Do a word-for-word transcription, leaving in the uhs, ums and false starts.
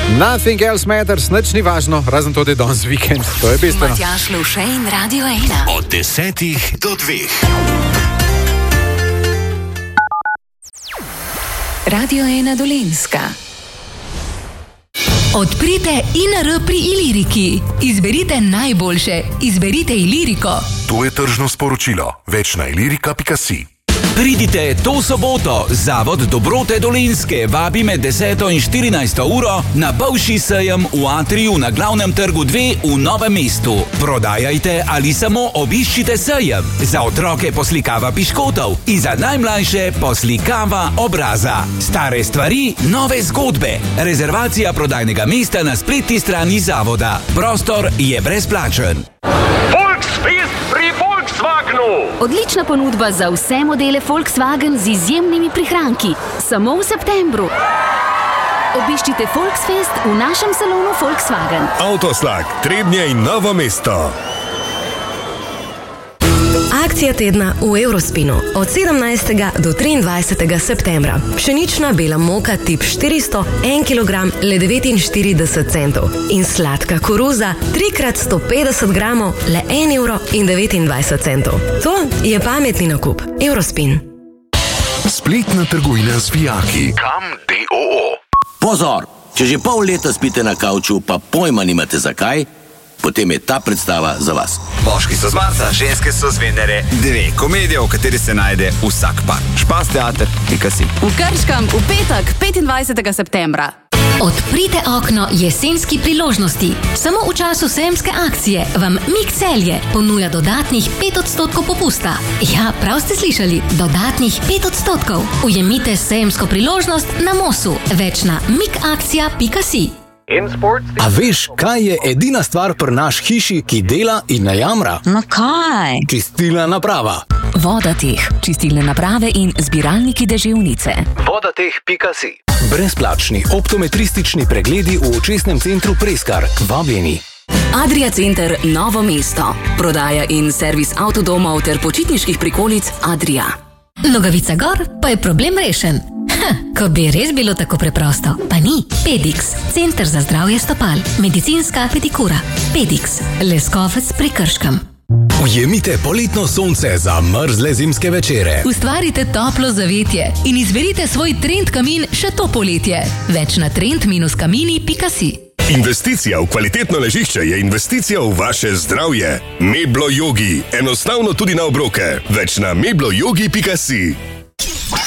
Nothing else matters, nič ni važno, razen to, da je danes vikend. To je bistveno. Matjaž Luše in Radio ena. Od desetih do dveh. Radio ena Dolenjska. Odprite I N R pri Iliriki. Izberite najboljše. Izberite Iliriko. To je tržno sporočilo. Več na ilirika pika si. Pridite to soboto. Zavod Dobrote Dolenjske vabi med deseto in štirinajsto uro na bivši sejem v Atriju na Glavnem trgu dve v Novem mestu. Prodajajte ali samo obiščite sejem. Za otroke poslikava piškotov in za najmlajše poslikava obraza. Stare stvari, nove zgodbe. Rezervacija prodajnega mesta na spletni strani zavoda. Prostor je brezplačen. Volksfest pri Volkswagenu! Odlična ponudba za vse modele Volkswagen z izjemnimi prihranki. Samo v septembru. Obiščite Volksfest v našem salonu Volkswagen. Avtoslag, Trebnje in Novo mesto. Akcija tedna v Eurospinu od sedemnajstega do triindvajsetega septembra. Pšenična bela moka tip štiristo, en kilogram, le devetinštirideset centov. In sladka koruza, tri krat sto petdeset gramov, le en evro in devetindvajset centov. To je pametni nakup. Eurospin. Spletna trgovina z vijaki. Kam D O O. Pozor! Če že pol leta spite na kavču, pa pojma nimate zakaj, potem je ta predstava za vas. Moški so z Marsa, ženske so z Venere. Dve komedije, v kateri se najde vsak par. Špas teater, pika si. V Krškem v petek, petindvajsetega septembra. Odprite okno jesenski priložnosti. Samo v času sejemske akcije vam Mik Celje ponuja dodatnih pet odstotkov popusta. Ja, prav ste slišali, dodatnih pet odstotkov. Ujemite sejemsko priložnost na Mosu. Več na mikakcija pika si. A veš, kaj je edina stvar pri naš hiši, ki dela in ne jamra? No kaj? Čistilna naprava. Vodateh, čistilne naprave in zbiralniki deževnice. vodateh pika si. Brezplačni optometristični pregledi v očesnem centru Preskar. Vabljeni. Adria Center Novo mesto. Prodaja in servis avtodomov ter počitniških prikolic Adria. Nogavica gor, pa je problem rešen. Ha, ko bi res bilo tako preprosto, pa ni. Pedix, center za zdravje stopal, medicinska pedikura. Pedix, Leskovec pri Krškem. Ujemite poletno sonce za mrzle zimske večere. Ustvarite toplo zavetje in izberite svoj trend kamin še to poletje. Več na trend kamini pika si. Investicija v kvalitetno ležišče je investicija v vaše zdravje. Meblo Yogi. Enostavno tudi na obroke. Več na meblo yogi pika si.